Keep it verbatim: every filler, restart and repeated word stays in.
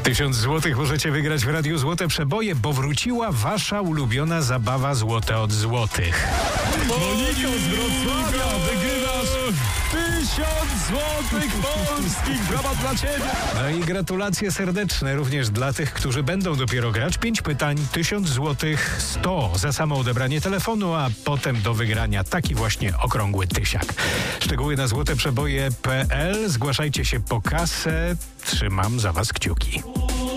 Tysiąc złotych możecie wygrać w Radiu Złote Przeboje, bo wróciła wasza ulubiona zabawa Złote od Złotych. Moniko z Wrocławia, wygrywasz tysiąc złotych polskich. Brawa dla ciebie. No i gratulacje serdeczne również dla tych, którzy będą dopiero grać. Pięć pytań, tysiąc złotych, sto za samo odebranie telefonu, a potem do wygrania taki właśnie okrągły tysiak. Szczegóły na złoteprzeboje kropka p l. Zgłaszajcie się po kasę. Trzymam za was kciuki.